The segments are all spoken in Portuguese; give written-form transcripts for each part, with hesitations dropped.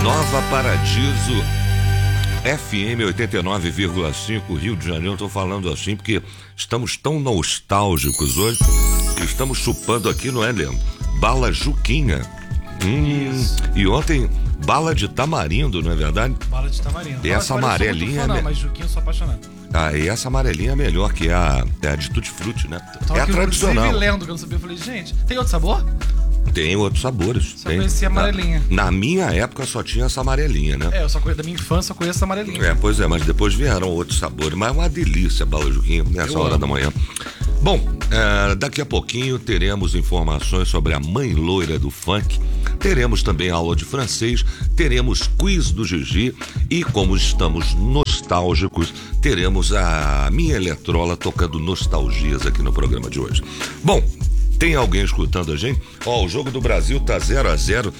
Nova Paradiso FM 89,5 Rio de Janeiro. Eu tô falando assim porque estamos tão nostálgicos hoje que estamos chupando aqui, não é, Leandro? Bala Juquinha. E ontem, bala de tamarindo, não é verdade? Bala de tamarindo. E essa amarelinha... Não, mas Juquinha eu sou apaixonado. Ah, e essa amarelinha é melhor que a de Tutti Frutti, né? É a tradicional. Eu lendo que eu não sabia, eu falei, gente, tem outro sabor? Tem outros sabores. Só conhecia a amarelinha. Na minha época só tinha essa amarelinha, né? Eu só conheço, da minha infância só conheço essa amarelinha. Pois é, mas depois vieram outros sabores. Mas é uma delícia a Bala Juquinha nessa hora da manhã. Bom, daqui a pouquinho teremos informações sobre a mãe loira do funk. Teremos também aula de francês, teremos quiz do Gigi e, como estamos nostálgicos, teremos a minha Eletrola tocando nostalgias aqui no programa de hoje. Bom, tem alguém escutando a gente? O jogo do Brasil tá 0-0,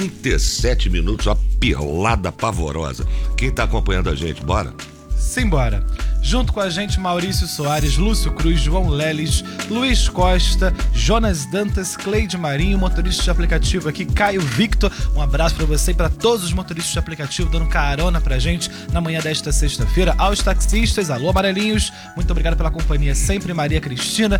37 minutos, uma pelada pavorosa. Quem tá acompanhando a gente, bora? Simbora. Junto com a gente, Maurício Soares, Lúcio Cruz, João Leles, Luiz Costa, Jonas Dantas, Cleide Marinho, motorista de aplicativo aqui, Caio Victor. Um abraço pra você e pra todos os motoristas de aplicativo dando carona pra gente na manhã desta sexta-feira. Aos taxistas, alô amarelinhos, muito obrigado pela companhia sempre. Maria Cristina,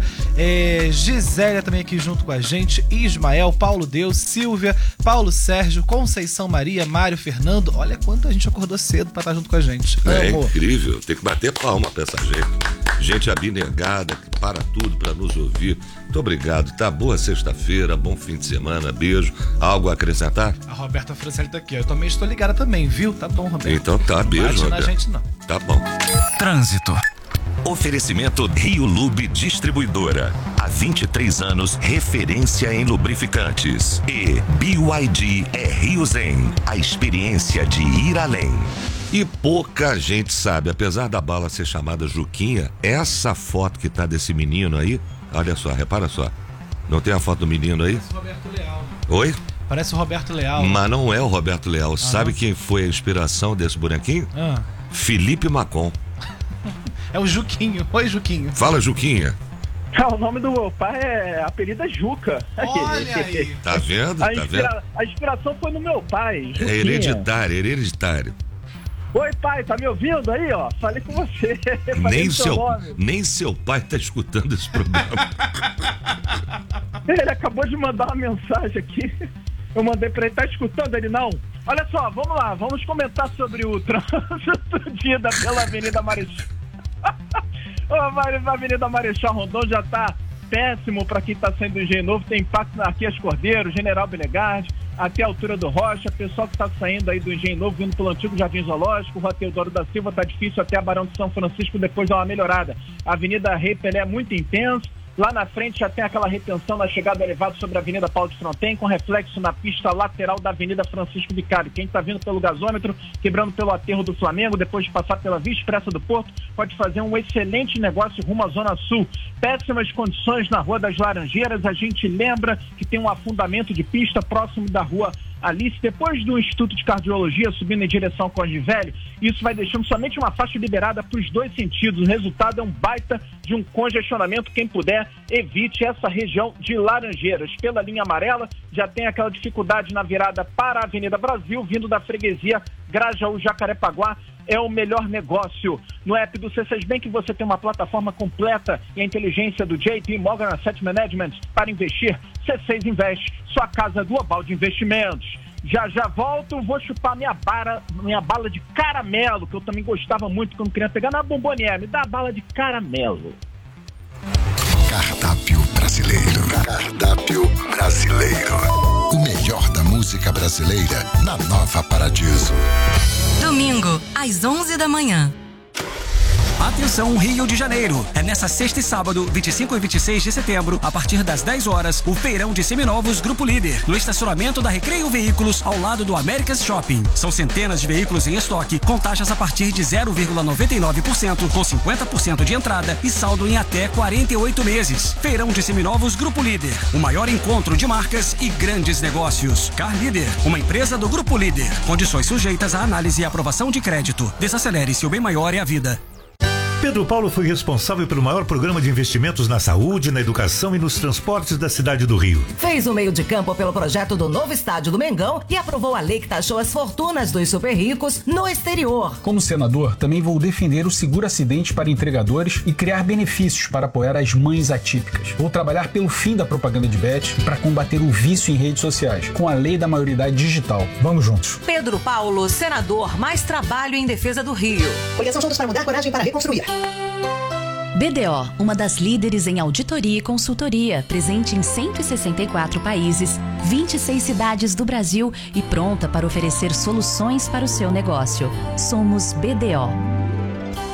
Gisélia também aqui junto com a gente, Ismael, Paulo Deus, Silvia, Paulo Sérgio, Conceição Maria, Mário Fernando. Olha quanto a gente acordou cedo pra estar junto com a gente. É incrível, tem que bater palma pra essa gente abnegada, que para tudo pra nos ouvir. Muito obrigado, tá? Boa sexta-feira, bom fim de semana, beijo. Algo a acrescentar? A Roberta Francelli tá aqui, eu também estou ligada também, viu? Tá bom, Roberta. Então tá, beijo, Roberta. Gente não. Tá bom. Trânsito. Oferecimento Rio Lube Distribuidora. Há 23 anos, referência em lubrificantes. E BYD é Rio Zen, a experiência de ir além. E pouca gente sabe, apesar da bala ser chamada Juquinha, essa foto que tá desse menino aí, olha só, repara só. Não tem a foto do menino aí? Parece o Roberto Leal. Oi? Parece o Roberto Leal. Mas não é o Roberto Leal. Sabe quem foi a inspiração desse bonequinho? Felipe Macon. É o Juquinho. Oi, Juquinho. Fala, Juquinha. O nome do meu pai é apelido é Juca. Olha aí. Tá vendo? A inspiração foi no meu pai, Juquinha. É hereditário. Oi, pai, tá me ouvindo aí, ó? Falei com você. Nem seu pai tá escutando esse programa. Ele acabou de mandar uma mensagem aqui. Eu mandei pra ele, tá escutando? Ele não. Olha só, vamos lá, vamos comentar sobre o trânsito de ida pela Avenida Marechal. A Avenida Marechal Rondon já tá péssimo para quem tá saindo do Engenho Novo, tem impacto na Arquias Cordeiro, General Belegard, até a altura do Rocha. Pessoal que tá saindo aí do Engenho Novo, vindo pelo antigo Jardim Zoológico, Rua Teodoro da Silva, tá difícil até a Barão de São Francisco, depois dá uma melhorada. A Avenida Rei Pelé é muito intenso. Lá na frente já tem aquela retenção na chegada elevada sobre a Avenida Paulo de Fronten, com reflexo na pista lateral da Avenida Francisco Vicário. Quem está vindo pelo gasômetro, quebrando pelo aterro do Flamengo, depois de passar pela Via Expressa do Porto, pode fazer um excelente negócio rumo à Zona Sul. Péssimas condições na Rua das Laranjeiras. A gente lembra que tem um afundamento de pista próximo da Rua Alice, depois do Instituto de Cardiologia, subindo em direção ao Córrego Velho. Isso vai deixando somente uma faixa liberada para os dois sentidos. O resultado é um baita de um congestionamento. Quem puder, evite essa região de Laranjeiras. Pela linha amarela, já tem aquela dificuldade na virada para a Avenida Brasil, vindo da freguesia Grajaú, Jacarepaguá. É o melhor negócio. No app do C6 Bank você tem uma plataforma completa e a inteligência do JP Morgan Asset Management para investir. C6 Invest, sua casa global de investimentos. Já volto, vou chupar minha bala de caramelo, que eu também gostava muito quando queria pegar na Bombonier. Me dá a bala de caramelo. Cardápio brasileiro. Cardápio brasileiro. O melhor da música brasileira na Nova Paradiso. Domingo, às 11 da manhã. Atenção, Rio de Janeiro. É nessa sexta e sábado, 25 e 26 de setembro, a partir das 10 horas, o feirão de seminovos Grupo Líder, no estacionamento da Recreio Veículos, ao lado do Americas Shopping. São centenas de veículos em estoque, com taxas a partir de 0,99%, com 50% de entrada e saldo em até 48 meses. Feirão de seminovos Grupo Líder, o maior encontro de marcas e grandes negócios. Car Líder, uma empresa do Grupo Líder. Condições sujeitas à análise e aprovação de crédito. Desacelere, seu bem maior é a vida. Pedro Paulo foi responsável pelo maior programa de investimentos na saúde, na educação e nos transportes da cidade do Rio. Fez o meio de campo pelo projeto do novo estádio do Mengão e aprovou a lei que taxou as fortunas dos super ricos no exterior. Como senador, também vou defender o seguro acidente para entregadores e criar benefícios para apoiar as mães atípicas. Vou trabalhar pelo fim da propaganda de bet e para combater o vício em redes sociais, com a lei da maioridade digital. Vamos juntos. Pedro Paulo, senador, mais trabalho em defesa do Rio. Coligação Juntos para Mudar, coragem para reconstruir. BDO, uma das líderes em auditoria e consultoria, presente em 164 países, 26 cidades do Brasil e pronta para oferecer soluções para o seu negócio. Somos BDO.